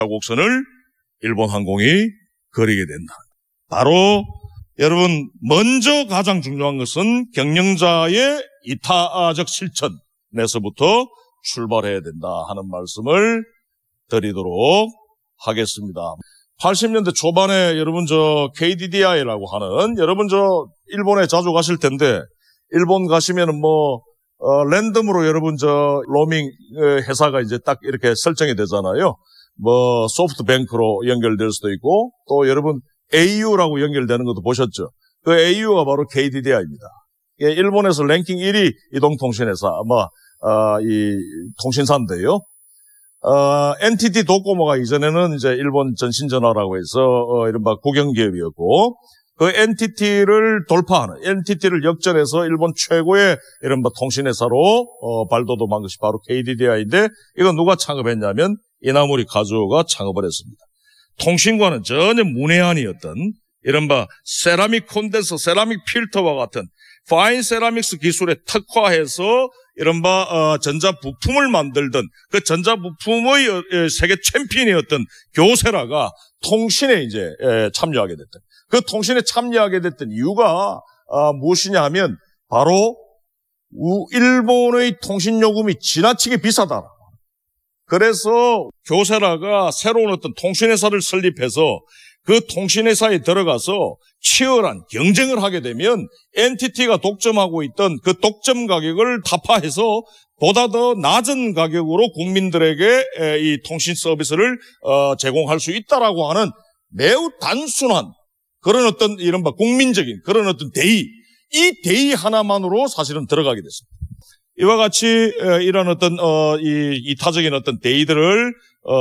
곡선을 일본항공이 그리게 된다. 바로 여러분 먼저 가장 중요한 것은 경영자의 이타적 실천에서부터 출발해야 된다 하는 말씀을 드리도록 하겠습니다. 80년대 초반에 여러분 KDDI라고 하는 여러분 일본에 자주 가실 텐데 일본 가시면은 랜덤으로 여러분 로밍 회사가 이제 딱 이렇게 설정이 되잖아요. 소프트뱅크로 연결될 수도 있고 또 여러분 AU라고 연결되는 것도 보셨죠. 그 AU가 바로 KDDI입니다. 일본에서 랭킹 1위 이동통신회사 이 통신사인데요. NTT 도코모가 이전에는 이제 일본 전신전화라고 해서 이른바 국영기업이었고 그 NTT를 돌파하는 NTT를 역전해서 일본 최고의 이른바 통신회사로 발돋움한 것이 바로 KDDI인데 이건 누가 창업했냐면 이나모리 카즈오가 창업을 했습니다. 통신과는 전혀 문외한이었던 이른바 세라믹 콘덴서, 세라믹 필터와 같은 파인 세라믹스 기술에 특화해서 이른바 전자 부품을 만들던 그 전자 부품의 세계 챔피언이었던 교세라가 통신에 이제 참여하게 됐던 그 통신에 참여하게 됐던 이유가 무엇이냐 하면 바로 일본의 통신 요금이 지나치게 비싸다. 그래서 교세라가 새로운 어떤 통신회사를 설립해서 그 통신회사에 들어가서 치열한 경쟁을 하게 되면 NTT가 독점하고 있던 그 독점 가격을 타파해서 보다 더 낮은 가격으로 국민들에게 이 통신 서비스를 제공할 수 있다라고 하는 매우 단순한 그런 어떤 이른바 국민적인 그런 어떤 대의, 이 대의 하나만으로 사실은 들어가게 됐습니다. 이와 같이 이런 어떤 이타적인 어떤 대의들을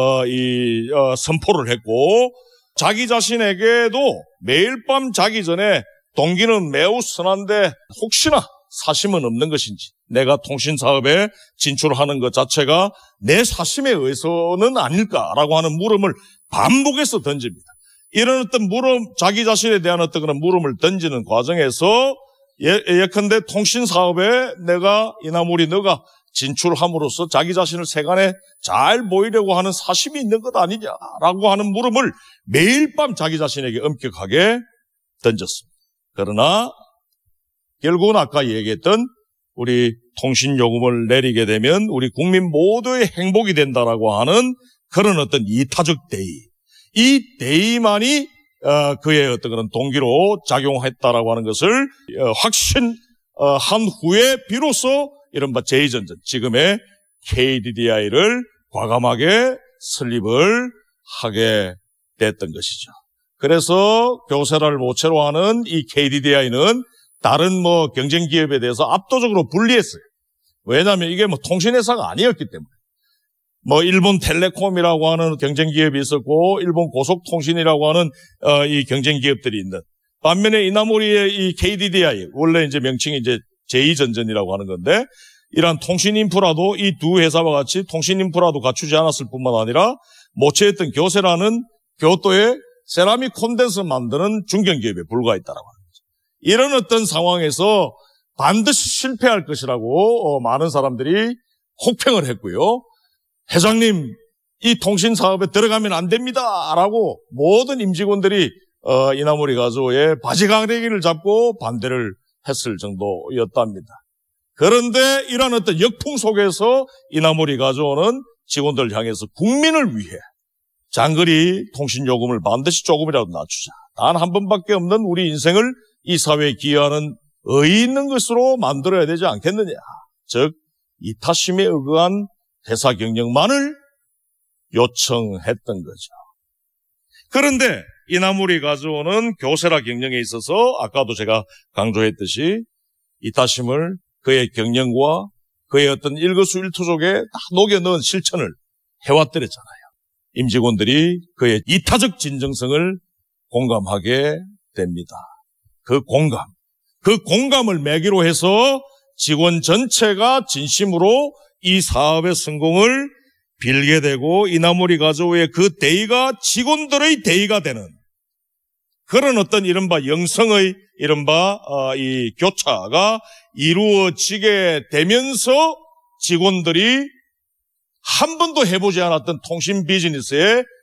선포를 했고 자기 자신에게도 매일 밤 자기 전에 동기는 매우 선한데 혹시나 사심은 없는 것인지 내가 통신사업에 진출하는 것 자체가 내 사심에 의해서는 아닐까라고 하는 물음을 반복해서 던집니다. 이런 어떤 자기 자신에 대한 어떤 그런 물음을 던지는 과정에서 예컨대 통신사업에 내가 이나모리 너가 진출함으로써 자기 자신을 세간에 잘 보이려고 하는 사심이 있는 것 아니냐라고 하는 물음을 매일 밤 자기 자신에게 엄격하게 던졌습니다. 그러나 결국은 아까 얘기했던 우리 통신요금을 내리게 되면 우리 국민 모두의 행복이 된다라고 하는 그런 어떤 이타적 대의, 이 대의만이 그의 어떤 그런 동기로 작용했다라고 하는 것을 확신한 후에 비로소 이른바 제2전전, 지금의 KDDI를 과감하게 설립을 하게 됐던 것이죠. 그래서 교세라를 모체로 하는 이 KDDI는 다른 경쟁 기업에 대해서 압도적으로 불리했어요. 왜냐하면 이게 통신회사가 아니었기 때문에. 일본 텔레콤이라고 하는 경쟁 기업이 있었고, 일본 고속통신이라고 하는 이 경쟁 기업들이 있는. 반면에 이나모리의 이 KDDI, 원래 이제 명칭이 이제 제2전전이라고 하는 건데, 이러한 통신 인프라도 이 두 회사와 같이 통신 인프라도 갖추지 않았을 뿐만 아니라 모체했던 교세라는 교토의 세라믹 콘덴서 만드는 중견기업에 불과했다라고 하는 거죠. 이런 어떤 상황에서 반드시 실패할 것이라고 많은 사람들이 혹평을 했고요. 회장님, 이 통신 사업에 들어가면 안 됩니다라고 모든 임직원들이 이나모리 가즈오의 바지가랑이를 잡고 반대를 했을 정도였답니다. 그런데 이러한 어떤 역풍 속에서 이나모리 가즈오는 직원들 향해서 국민을 위해 장거리 통신 요금을 반드시 조금이라도 낮추자. 단 한 번밖에 없는 우리 인생을 이 사회에 기여하는 의의 있는 것으로 만들어야 되지 않겠느냐. 즉 이타심에 의거한 회사 경영만을 요청했던 거죠. 그런데 이나모리 가즈오는 교세라 경영에 있어서 아까도 제가 강조했듯이 이타심을 그의 경영과 그의 어떤 일거수일투족에 다 녹여넣은 실천을 해왔더랬잖아요. 임직원들이 그의 이타적 진정성을 공감하게 됩니다. 그 공감을 매기로 해서 직원 전체가 진심으로 이 사업의 성공을 빌게 되고 이나모리 가즈오의 그 대의가 직원들의 대의가 되는 그런 어떤 이른바 영성의 이른바 이 교차가 이루어지게 되면서 직원들이 한 번도 해보지 않았던 통신 비즈니스에